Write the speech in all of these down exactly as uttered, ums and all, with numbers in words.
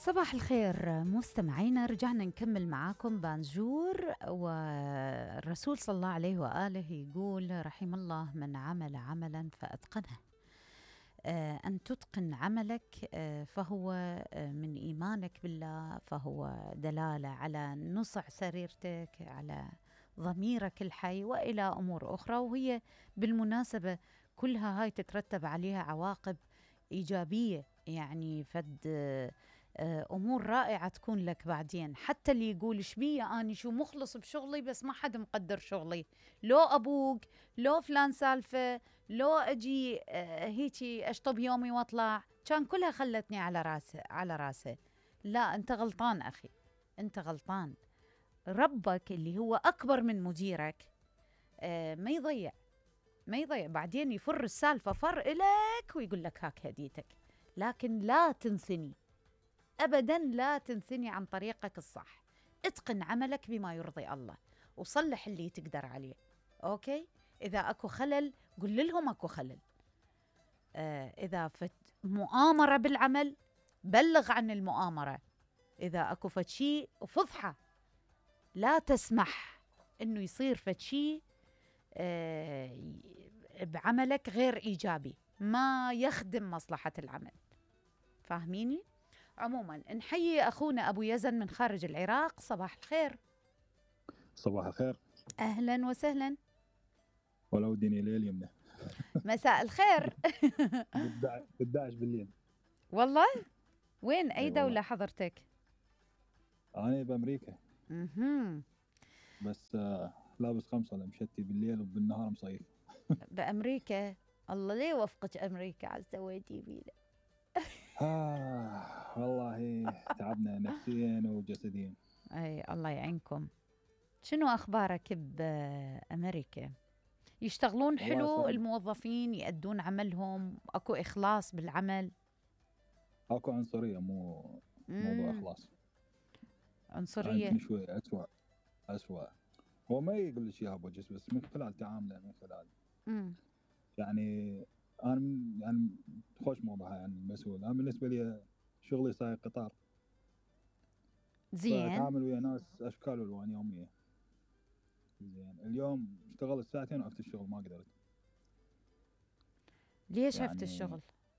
صباح الخير مستمعينا، رجعنا نكمل معاكم بانجور. والرسول صلى الله عليه وآله يقول: رحم الله من عمل عملا فأتقنه. آه أن تتقن عملك آه فهو آه من إيمانك بالله، فهو دلالة على نصع سريرتك، على ضميرك الحي، وإلى أمور أخرى. وهي بالمناسبة كلها هاي تترتب عليها عواقب إيجابية، يعني فد آه أمور رائعة تكون لك بعدين. حتى اللي يقول شبيه أني شو مخلص بشغلي بس ما حد مقدر شغلي، لو أبوك لو فلان سالفة، لو أجي آه هيجي أشطب يومي وأطلع، كان كلها خلتني على راسه على راسه. لا، أنت غلطان أخي، أنت غلطان. ربك اللي هو أكبر من مديرك آه ما يضيع ما يضيع بعدين يفر السالفة فر إليك ويقول لك هاك هديتك. لكن لا تنثني أبداً، لا تنثني عن طريقك الصح. اتقن عملك بما يرضي الله وصلح اللي تقدر عليه. أوكي؟ إذا أكو خلل قل لهم أكو خلل. آه إذا فت مؤامرة بالعمل بلغ عن المؤامرة. إذا أكو فت شيء فضحة، لا تسمح إنه يصير فت شيء آه بعملك غير إيجابي ما يخدم مصلحة العمل. فاهميني؟ عموما نحيي أخونا أبو يزن من خارج العراق. صباح الخير. صباح الخير. أهلا وسهلا. ولو وديني ليل يمنا. مساء الخير. بالداعش بالليل والله؟ وين أي أي دولة والله. حضرتك؟ أنا بأمريكا. مهم. بس آه لابس خمسة مشتي بالليل وبالنهار مصيف. بأمريكا. الله ليه وفقك أمريكا على سويتي بينا. آه والله تعبنا نفسيا وجسديا. أي الله يعينكم. شنو أخبارك بأمريكا؟ يشتغلون حلو صار... الموظفين، يأدون عملهم، أكو إخلاص بالعمل؟ أكو عنصرية، مو موضوع إخلاص. عنصرية عندنا شوي أسوأ أسوأ. هو ما يقول لك إياها بوجس، بس من خلال تعامله، من خلال مم. يعني أنا يعني خوش موضوعها. يعني المسؤول أنا بالنسبة لي شغلي سايق قطار، زين. فأتعامل ويا ناس أشكال والوان يومية. زين اليوم اشتغلت ساعتين وقفت الشغل ما قدرت. ليش يعني عفت الشغل؟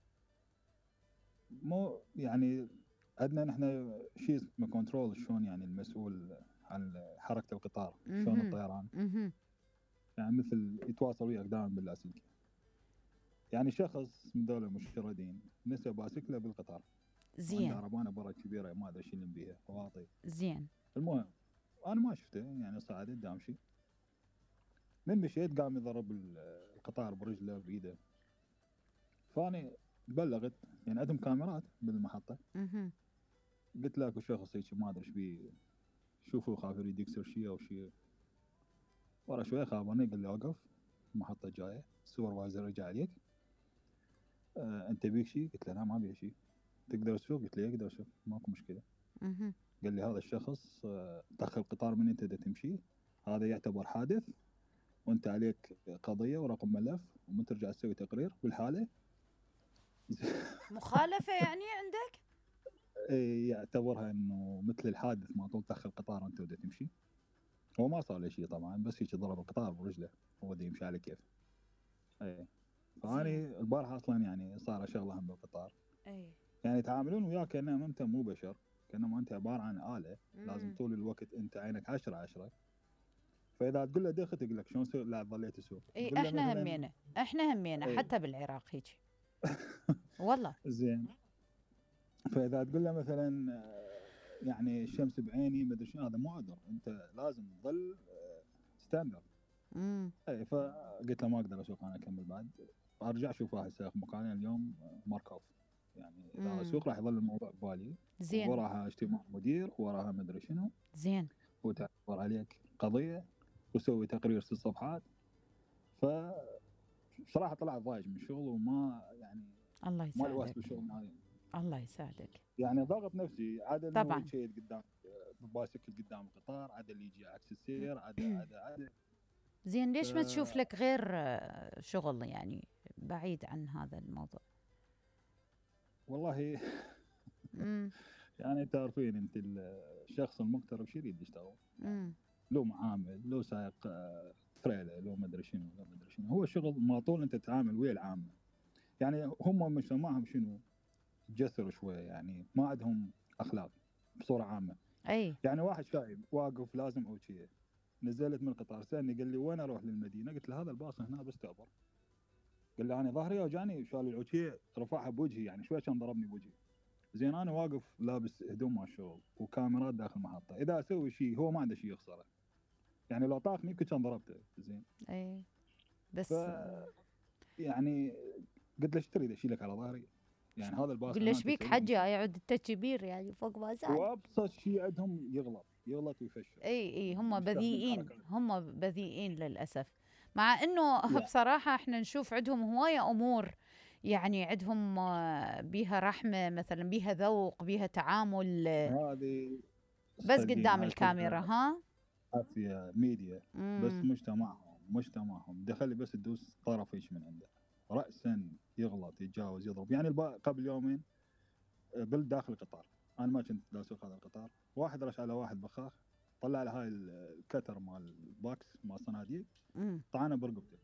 مو يعني عندنا نحن شيء اسمه كنترول، شلون يعني المسؤول عن حركة القطار، شلون الطيران. مهم. يعني مثل يتواصل وياك دائما باللاسلكي. يعني شخص من دولة المشردين نسى باسكله بالقطار، عنده زين عربانة برا كبيرة ما ادري شنو بيها فواطي. زين. المهم انا ما شفته، يعني صعد دامشي، من مشيت قام يضرب القطار برجله بايده. فاني بلغت، يعني عندهم كاميرات بالمحطة. مهم. قلت له اكو شخص هيك ما ادري ايش بيه، شوفوا خاف يريد يكسر شيء او شيء. ورا شوي خابرني قال لي اوقف، المحطة الجاية السوبرفايزر رجع عليك. آه انت بيك شيء؟ قلت له لا ما بيه شيء. تقدر تسوق؟ قلت له اقدر اسوق ماكو مشكلة. مهم. قال لي هذا الشخص آه دخل القطار من انت دا تمشي، هذا يعتبر حادث وانت عليك قضية ورقم ملف، ومن ترجع تسوي تقرير بالحالة. مخالفة يعني عندك؟ يعتبرها انه مثل الحادث ما طول دخل القطار انت ودا تمشي. هو ما صار له شيء طبعا، بس هيك ضرب القطار برجله هو دا يمشي على كيف. اي فاني البارحه اصلا يعني صار شغله هم بالقطار. اي. يعني يتعاملون وياك كانهم انت مو بشر، كانهم انت عباره عن اله. مم. لازم طول الوقت انت عينك عشرة عشرة. فاذا تقول له دخل يقول لك شلون سوي؟ لا ظليت اسوق. اي تقول له احنا مثلا همينا احنا همينا اي حتى بالعراق هيك. والله. زين. فاذا تقول له مثلا آه، يعني الشمس بعيني ما ادري شنو، هذا مو عذر، انت لازم تظل ستاندرد. امم اي فقلت له ما اقدر اسوق انا اكمل بعد. ارجع اشوف واحد سائق مكاني اليوم مارك اوف. يعني اذا اسوق راح يظل الموضوع ببالي، زين وراها اجتماع مدير، وراها ما ادري شنو، زين. وتعبر عليك قضيه، وسوي تقرير ست صفحات. ف بصراحه طلعت ضايج من الشغل، وما يعني الله ما لواس يساعدك. بالشغل مالي. الله يساعدك. يعني ضغط نفسي، عاد انه طبعا. يتشيد قدام باسكل قدام القطار، عاد اللي يجي عكس السير، عاد عاد عاد زين، ف... ليش ما تشوف لك غير آه، شغل يعني بعيد عن هذا الموضوع؟ والله امم يعني تعرفين انت الشخص المغترب شو يريد يشتغل؟ امم لو معامل، لو سائق آه، تريلا، لو مدري شنو، لو مدري شنو، هو شغل ما طول انت تتعامل ويا العامه. يعني هم مجتمعهم شنو؟ جسر شويه، يعني ما عندهم اخلاق بصوره عامه. اي يعني واحد شايب واقف لازم اوجيه، نزلت من القطار سالني قال لي وين اروح للمدينه؟ قلت له هذا الباص هنا بس تعبر. قال لي انا ظهري اوجعني، شال العوجيه رفعها بوجهي، يعني شوي كان ضربني بوجهي. زين انا واقف لابس هدوم مال الشغل وكاميرات داخل المحطه، اذا اسوي شيء هو ما عنده شيء يخسره، يعني لو طاقني يمكن كان ضربته. زين. اي ف بس يعني قلت له ايش تريد اشيلك على ظهري؟ يعني هذا الباص قول له هنا ايش انت بيك تسوي حجة تمشي. يعود التكبير يعني فوق ما زاد. وابسط شيء عندهم يغلط يغلط ويفشل، اي اي هم يستخدم بذيئين، حركات. هم بذيئين للأسف. مع انه يعني بصراحة احنا نشوف عندهم هواية امور، يعني عندهم آه، بيها رحمة مثلا، بيها ذوق، بيها تعامل، آه، هذه بس صدقيني قدام هاي الكاميرا كلها ها. عافيه ميديا. بس امم مجتمعهم مجتمعهم دخل بس تدوس طرف ايش من عنده، راسا يغلط يتجاوز يضرب. يعني الب- قبل يومين آه، بل داخل القطار، انا ما كنت داسوق هذا القطار، واحد رش على واحد بخاخ، طلع له هاي الكتر مال الباكس مال صناديق، امم طعنه برقبته.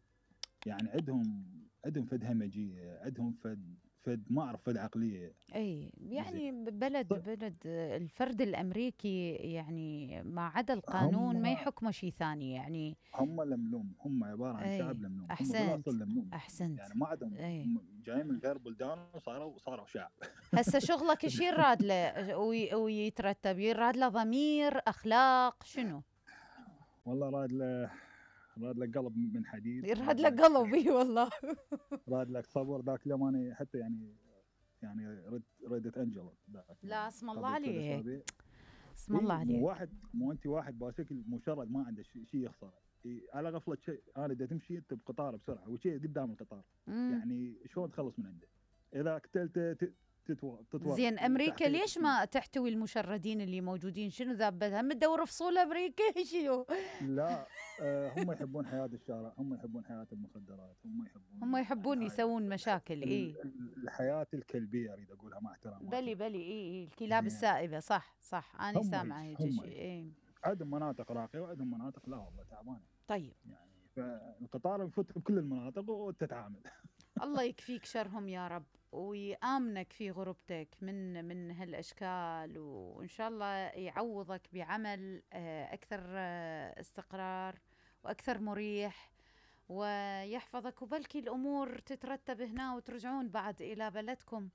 يعني عندهم عندهم فد همجيه، عندهم فد فد ما اعرف فد عقليه. اي زين. يعني بلد بلد آه، الفرد الامريكي يعني ما عدا القانون ما هم يحكمه شيء ثاني يعني. هم لملوم، هم عباره عن شعب اي لملوم، هم احسنت، بالاصل لملوم. احسنت. يعني ما عندهم، اي هم جايين من غير بلدان وصاروا صاروا شعب. هسه شغلك ايش يراد له وي- ويترتب؟ يراد له ضمير، اخلاق، شنو؟ والله راد له، راد لك قلب من حديد، يراد راد له لك قلب اي والله. راد لك صبر. ذاك اليوم انا حتى يعني يعني رد ردت انجل ذاك لا اليوم اسم الله قبل ثلاث عليك، اسابيع. اسم الله اي مو عليك. واحد، مو انت واحد باسكل مشرد ما عنده شيء شي يخسره. إي على غفله شيء انا بدي تمشي انت بقطار بسرعه وشيء قدام القطار، امم يعني شلون تخلص من عنده؟ اذا قتلته ت- تتو- تتورط زين امريكا تحتيه ليش تسيب. ما تحتوي المشردين اللي موجودين؟ شنو ذابتها؟ هم تدور فصول امريكا شنو؟ لا آه، هم يحبون حياه الشارع، هم يحبون حياه المخدرات، هم هم يحبون يعني يحبون هاي يسوون مشاكل ال- اي. ال- الحياه الكلبيه اريد اقولها مع احتراماتي. بلي بلي اي اي الكلاب زين. السائبة، صح صح، اني هم سامعة هيك هيك هم شيء هيك اي. عندهم مناطق راقيه وعندهم مناطق لا والله تعبانه. طيب يعني فالقطار يفوت بكل المناطق وتتعامل. الله يكفيك شرهم يا رب، ويآمنك في غربتك من من هالاشكال، وان شاء الله يعوضك بعمل آه، اكثر آه، استقرار واكثر مريح، ويحفظك، وبلكي الامور تترتب هنا وترجعون بعد الى بلدكم.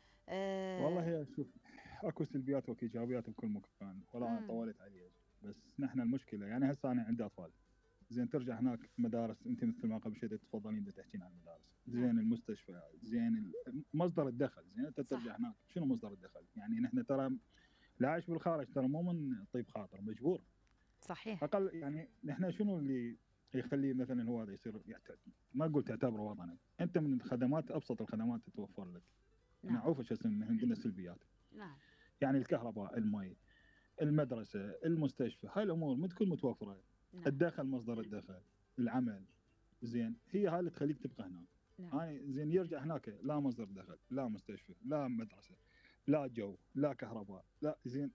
والله آه، هي شوف، اكو سلبيات واكو ايجابيات بكل مكان، ولا انا مم، طولت عليه. بس نحن المشكله يعني هسه انا عندي اطفال. زين ترجع هناك مدارس، انت مثل ما قبل شوي تتفضلين بدك تحكين عن المدارس، نعم زين المستشفى، زين ال- مصدر الدخل. زين انت صح ترجع هناك شنو مصدر الدخل؟ يعني نحن ترى اللي عايش بالخارج ترى مو من طيب خاطر، مجبور. صحيح. اقل يعني نحن شنو اللي يخليه مثلا هو هذا يصير يعت- ما اقول تعتبره وطنك، انت من الخدمات ابسط الخدمات تتوفر لك. نعم نعوف شو اسمه عندنا سلبيات، نعم يعني الكهرباء، المي، المدرسه، المستشفى، هاي الامور ما تكون متوفره. نعم الدخل، مصدر الدخل، العمل. زين هي هاي اللي تخليك تبقى هنا. نعم هاي زين يرجع هناك لا مصدر دخل، لا مستشفى، لا مدرسه، لا جو، لا كهرباء، لا زين.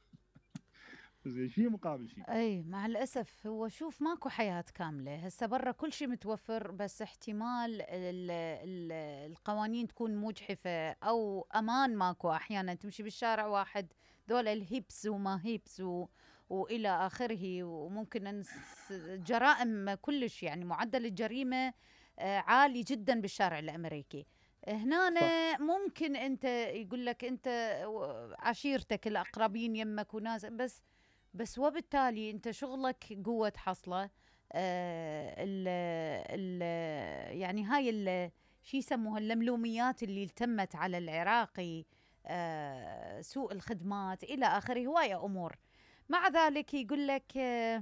زين شيء مقابل شيء. اي مع الاسف. هو شوف ماكو حياة كاملة هسه برا، كل شيء متوفر، بس احتمال ال ال القوانين تكون مجحفة او امان ماكو. احيانا تمشي بالشارع واحد ذولا الهيبس وما هيبس و والى اخره، وممكن نس- جرائم كلش، يعني معدل الجريمة آه، عالي جدا بالشارع الامريكي. هنا صح. ممكن انت يقول لك انت عشيرتك الاقربين يمك وناس بس، بس وبالتالي انت شغلك قوة حصلة. آه ال ال يعني هاي ال شو يسموها اللملوميات اللي التمت على العراقي، آه سوء الخدمات إلى آخره، هواية أمور. مع ذلك يقول لك آه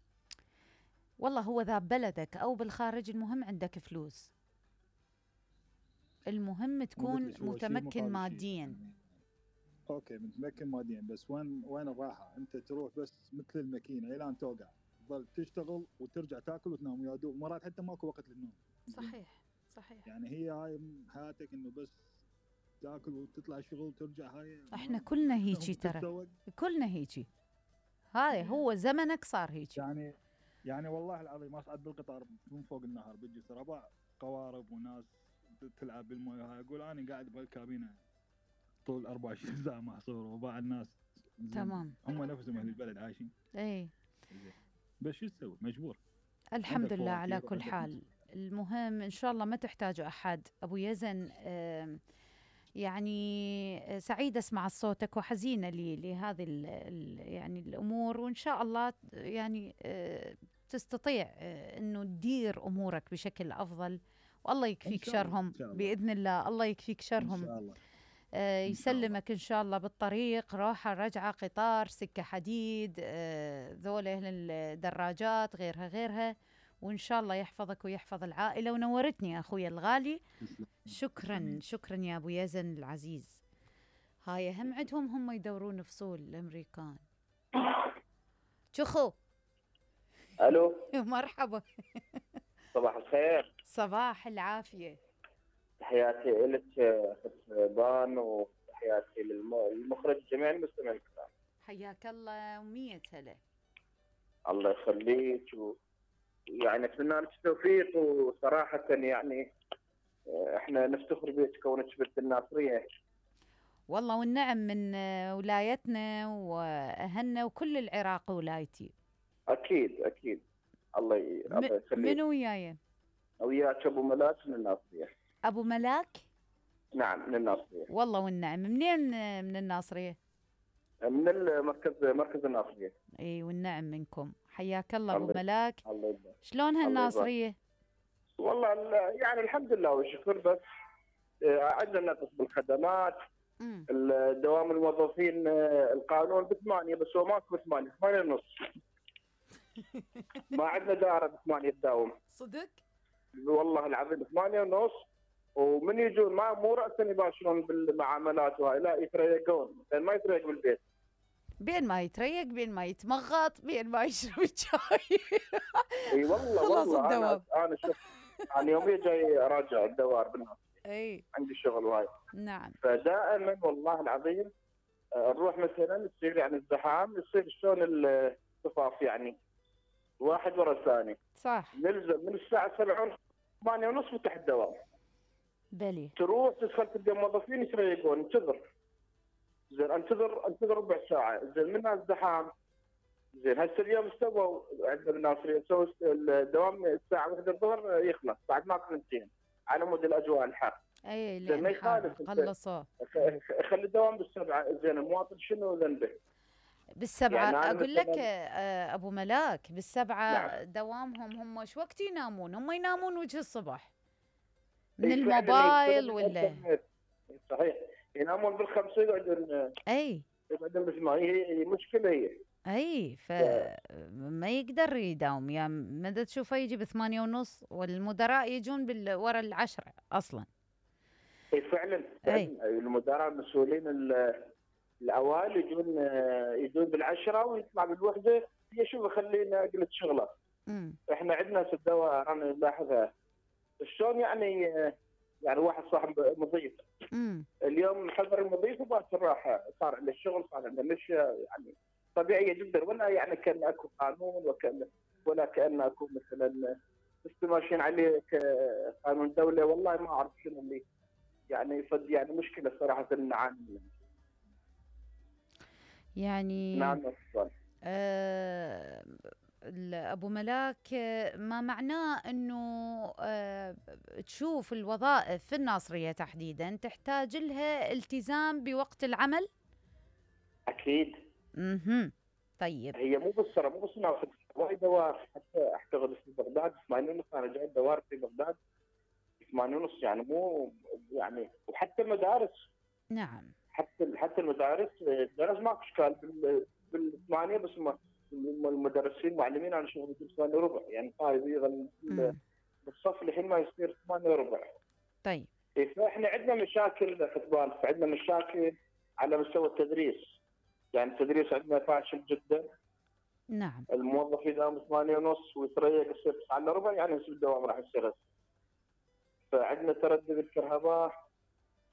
والله هو ذا بلدك أو بالخارج، المهم عندك فلوس، المهم ما قلت تكون لك هو شيء متمكن مقابل شيء ماديا. يعني. اوكي متمكن ماديا، بس وين وين الراحه؟ انت تروح بس مثل الماكينه الى ان توقع، تظل تشتغل وترجع تاكل وتنام، ويا دوب مرات حتى ماكو وقت للنوم. زين. صحيح صحيح. يعني هي هاي حياتك انه بس تاكل وتطلع شغل ترجع هاي احنا كلنا هيجي ترى، تتسوق. كلنا هيجي، هاي هو زمنك صار هيجي. يعني يعني والله العظيم اصعد بالقطار من فوق النهر بيجي ربع قوارب وناس تلعب بالمويه هاي، اقول انا قاعد بالكابينه طول أربعة وعشرين ساعه محصور وباع الناس زين تمام. هم نفسهم اهل البلد عايشين اي زين، بس شو تسوي مجبور. الحمد عندك لله على فواتير كل وعندك حال. مسؤوليات. المهم ان شاء الله ما تحتاجوا احد. ابو يزن آم، يعني سعيدة اسمع صوتك وحزينة لي لهذه ال ال يعني الامور، وان شاء الله يعني آه، تستطيع آه، انه تدير امورك بشكل افضل، والله ان يكفيك شاء الله شرهم ان شاء الله باذن الله. الله يكفيك ان شرهم، شاء الله آه، ان شاء الله. يسلمك إن شاء الله بالطريق، راحة رجعة، قطار، سكة حديد، آه، ذولا أهل الدراجات، غيرها غيرها، وإن شاء الله يحفظك ويحفظ العائلة. ونورتني يا أخوي الغالي. تسلم شكرا تسلمين. شكرا يا أبو يزن العزيز. هاي هم عندهم هم يدورون فصول الأمريكان. شخو. الو، مرحبا. صباح الخير. صباح العافية. تحياتي لك اخت بان، وتحياتي للم- للمخرج جميع المستمعين الكرام. حياك الله ومية هلا. الله يخليك، و... يعني اتمنى لك التوفيق، وصراحه يعني احنا نفتخر بك كونك بنت الناصريه. والله والنعم من آه، ولايتنا وأهلنا وكل العراق ولايتي. اكيد اكيد. الله ي... م- الله يخليك. منو وياي؟ وياك ابو ملاك من الناصريه. أبو ملاك. نعم من الناصريه، والله والنعم. منين آه، من الناصرية؟ من المركز، مركز الناصريه. اي والنعم منكم. حياك الله أبو الله ملاك. الله يبارك. شلون الله يبارك. هالناصرية؟ والله ال- يعني الحمد لله والشكر، بس آه، عندنا نقص بالخدمات. امم دوام الموظفين آه، القانون بثمانية، بس هو ماكو بثمانية، ثمانية ونص. ما عندنا دائرة بثمانية تداوم. صدق؟ والله العظيم ثمانية ونص، ومن يجون ما مو رأسا يباشرون بالمعاملات وهاي، لا يتريقون، لأن ما يتريق بالبيت. بين ما يتريق، بين ما يتمغط، بين ما يشرب الشاي. اي والله خلص والله انا الدوام. انا شوف، انا يوميا جاي راجع الدوار بالنهار، اي عندي شغل وهاي. نعم. فدائما والله العظيم آه، نروح مثلا تصير يعني الزحام، يصير شلون الصفاف يعني واحد ورا الثاني. صح. نلزم من الساعه سبعة ثمانية ونص فتح الدوام، بلي. تروح تدخل تلقى موظفين يتريقون، انتظر زين، انتظر انتظر ربع ساعه، زين منها الزحام. زين هسه اليوم استووا عندنا بالناصريه، سووا الدوام الساعه واحدة الظهر يخلص بعد ما كنتين على مود الاجواء الحر. اي زين ما لان حار يخالف، انت خلصوا خ- خلي الدوام بالسبعه. زين المواطن شنو ذنبه؟ بالسبعة. يعني أنا اقول لك مثلاً- آه، ابو ملاك بالسبعة نعم. دوامهم. هم ايش وقت ينامون؟ هم ينامون وجه الصبح من إي فعلاً الموبايل بسبب ولا؟ الإنترنت. صحيح، ينامون بالخمسه يقعدون اي يقعدون بالثمانيه، هي هي مشكله هي. اي فما يقدر يداوم. يا مدى تشوفه يجي بثمانية ونص، والمدراء يجون بال ورا العشرة اصلا. اي فعلا فعلا المدراء المسؤولين ال- الاوائل يجون يجون بالعشره ويطلع بالوحده. هي شوف خلينا قلت شغله، امم احنا عندنا في الدواء انا نلاحظها شلون يعني، يعني واحد صاحب مضيف امم اليوم حضر المضيف وباكر راحه، صار عنده الشغل، صار عنده مشي، يعني طبيعيه جدا، ولا يعني كان اكو قانون وكان ولا كان اكو مثلا بس ماشيين عليه كقانون دوله. والله ما اعرف شنو اللي يعني يصد يعني مشكله صراحه نعاني منها. يعني نعم السؤال. آه ال- ابو ملاك، آه، ما معناه انه آه تشوف الوظائف في الناصرية تحديدا تحتاج لها التزام بوقت العمل. اكيد. اها طيب. هي مو بس ترى مو بس ناخذ وايد دوار، حتى احتغل في بغداد ثمانية ونص، انا جاي دوار في بغداد ثمانية ونص، يعني مو يعني. وحتى المدارس، نعم. حتى حتى المدارس الدرس ماكو اشكال بال بالثمانيه، بس ما المدرسين المعلمين انا شغل ثمانية وربع، يعني طالب يظل مم. بالصف لحين ما يصير ثمانية وربع. طيب. إيه، فاحنا عندنا مشاكل خد بالك، عندنا مشاكل على مستوى التدريس، يعني التدريس عندنا فاشل جدا. نعم. الموظف يداوم ثمانية ونص ويتريق يصير تسعة الا ربع، يعني نصف الدوام راح يصير. فعندنا تردد الكهرباء،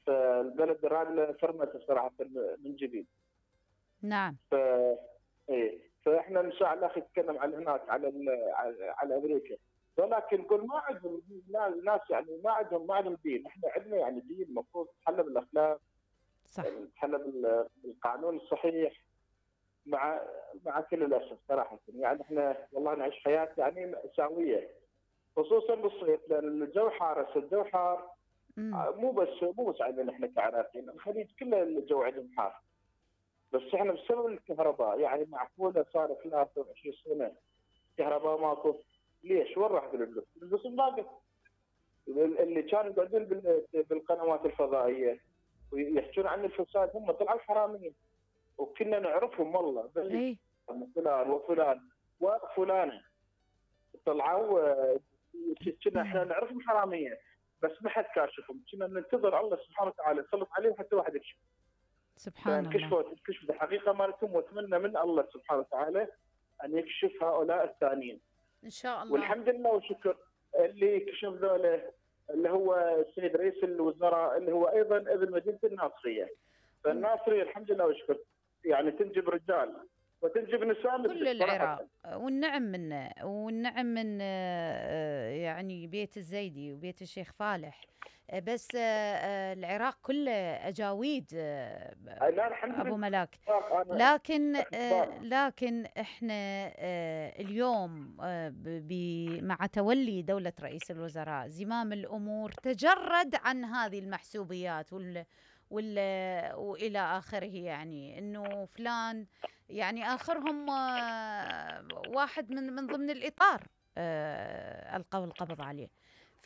فالبلد الرابله فرمت الصراحه من جديد. نعم. ف ايه فاحنا نشاء الاخ يتكلم عن هناك على على, على امريكا، ولكن نقول ما عندهم الناس يعني ما عندهم ما عندهم دين، احنا عندنا يعني دين المفروض تحلى بالاخلاق، صح، تحلى بالقانون الصحيح، مع مع كل الاسف صراحه يعني احنا والله نعيش حياه يعني مأساويه خصوصا بالصيف لان الجو حار. الجو حار مو بس مو بس عندنا احنا كعراقيين، الخليج كله الجو عندهم حار، بس احنا بسبب الكهرباء يعني معقوله صار ثلاثة وعشرين سنه كهرباء ماكو، ليش؟ وين راح الفلوس؟ الفلوس انضاقت. اللي كانوا يقعدون بالقنوات الفضائيه ويحكون عن الفساد هم طلعوا حراميين وكنا نعرفهم والله، اي فلان وفلان وفلانه طلعوا كنا احنا نعرفهم حراميه بس ما حد كاشفهم، كنا ننتظر الله سبحانه وتعالى يسلط عليهم حتى واحد يكشف. سبحان الله. كشفوا كشف الحقيقه مالتهم، واتمنى من الله سبحانه وتعالى ان يكشف هؤلاء الثانيين ان شاء الله. والحمد لله والشكر اللي كشف ذولا اللي هو السيد رئيس الوزراء اللي هو ايضا ابن مدينه الناصريه. فالناصريه الحمد لله والشكر يعني تنجب رجال وتنجب نساء كل العراق، والنعم منه والنعم من يعني بيت الزيدي وبيت الشيخ فالح، بس العراق كله أجاويد أبو ملاك. لكن لكن إحنا اليوم مع تولي دولة رئيس الوزراء زمام الأمور تجرد عن هذه المحسوبيات وال وإلى آخره، يعني إنه فلان يعني آخرهم واحد من من ضمن الإطار ألقوا القبض عليه. ف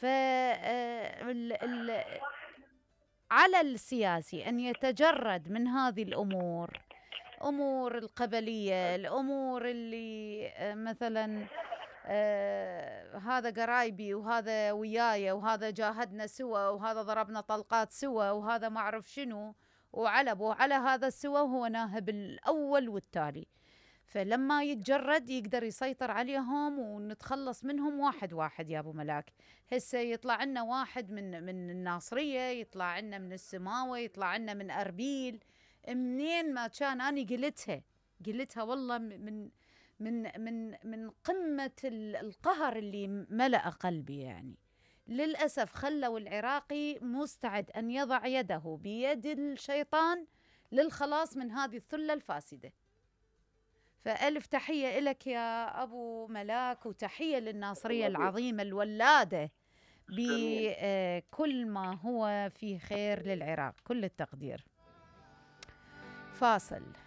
على السياسي أن يتجرد من هذه الأمور، أمور القبلية، الأمور اللي مثلا آه هذا قرايبي وهذا وياي وهذا جاهدنا سوا وهذا ضربنا طلقات سوا وهذا ما أعرف شنو وعلبوا على هذا السوا وهو ناهب الأول والتالي. فلما يتجرد يقدر يسيطر عليهم ونتخلص منهم واحد واحد يا أبو ملاك. هسه يطلع لنا واحد من من الناصرية، يطلع لنا من السماوة، يطلع لنا من أربيل، منين ما كان. أنا قلتها قلتها والله من من من من قمة القهر اللي ملأ قلبي. يعني للأسف خلوا العراقي مستعد أن يضع يده بيد الشيطان للخلاص من هذه الثلة الفاسدة. فألف تحية لك يا أبو ملاك، وتحية للناصرية العظيمة الولادة بكل ما هو فيه خير للعراق. كل التقدير. فاصل.